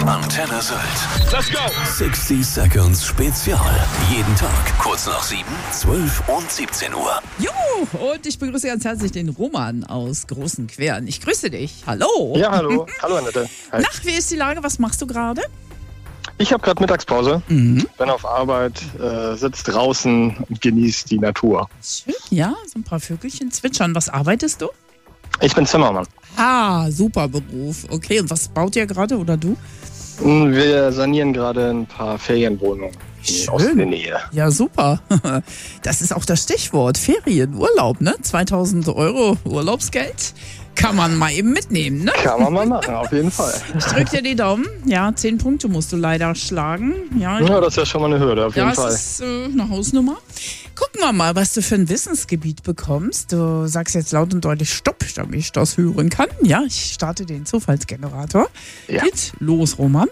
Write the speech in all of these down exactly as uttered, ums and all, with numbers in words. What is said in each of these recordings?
Antenne Sylt. Let's go! sixty Seconds Spezial. Jeden Tag kurz nach sieben, zwölf und siebzehn Uhr. Jo, und ich begrüße ganz herzlich den Roman aus Großen Queren. Ich grüße dich. Hallo. Ja, hallo. Hallo, Annette. Hi. Nach, wie ist die Lage? Was machst du gerade? Ich habe gerade Mittagspause, Mhm. bin auf Arbeit, äh, sitze draußen und genieße die Natur. Schön. Ja, so ein paar Vögelchen zwitschern. Was arbeitest du? Ich bin Zimmermann. Ah, super Beruf. Okay, und was baut ihr gerade oder du? Wir sanieren gerade ein paar Ferienwohnungen Schön. aus der Nähe. Ja, super. Das ist auch das Stichwort. Ferien, Urlaub, ne? zweitausend Euro Urlaubsgeld. Kann man mal eben mitnehmen, ne? Kann man mal machen, auf jeden Fall. Ich drück dir die Daumen. Ja, zehn Punkte musst du leider schlagen. Ja, Ja, das ist ja schon mal eine Hürde, auf jeden das Fall. ist äh, eine Hausnummer. Gucken wir mal, was du für ein Wissensgebiet bekommst. Du sagst jetzt laut und deutlich Stopp, damit ich das hören kann. Ja, ich starte den Zufallsgenerator. Ja. Geht los, Roman.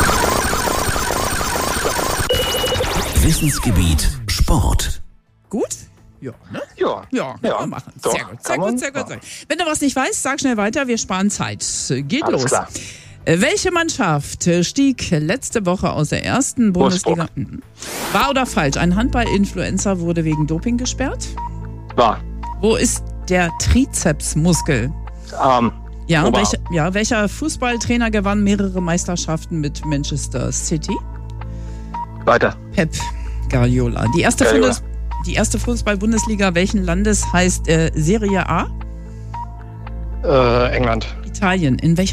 Wissensgebiet Sport. Gut? Ja, ne? Ja. Ja, Ja, können wir machen. doch, Sehr gut, sehr kann man gut, sehr gut. machen. Sehr gut. Wenn du was nicht weißt, sag schnell weiter. Wir sparen Zeit. Geht Alles los. klar. Welche Mannschaft stieg letzte Woche aus der ersten Bundesliga? Mhm. Wahr oder falsch? Ein Handball-Influencer wurde wegen Doping gesperrt. War. Wo ist der Trizepsmuskel? Arm. Ja, Oberarm. welche, ja, welcher Fußballtrainer gewann mehrere Meisterschaften mit Manchester City? Weiter. Pep Guardiola. Die erste, Guardiola. Bundes, die erste Fußball-Bundesliga welchen Landes heißt äh, Serie A? Äh, England. Italien. In welcher